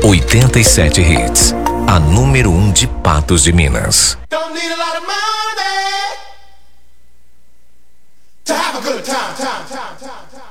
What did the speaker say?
87 Hits, a número 1 de Patos de Minas. Don't need a lot of money to have a good time.